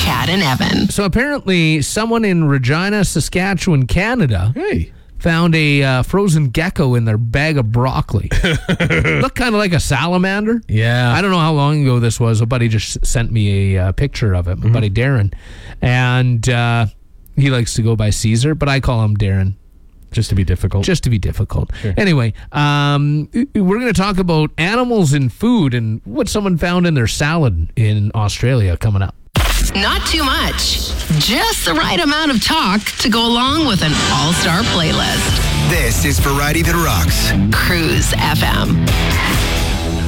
Chad and Evan. So apparently someone in Regina, Saskatchewan, Canada found a frozen gecko in their bag of broccoli. Looked kind of like a salamander. Yeah. I don't know how long ago this was. A buddy just sent me a picture of it, my buddy Darren. And he likes to go by Caesar, but I call him Darren. Just to be difficult. Sure. Anyway, we're going to talk about animals in food and what someone found in their salad in Australia coming up. Not too much. Just the right amount of talk to go along with an all-star playlist. This is Variety That Rocks. Cruise FM.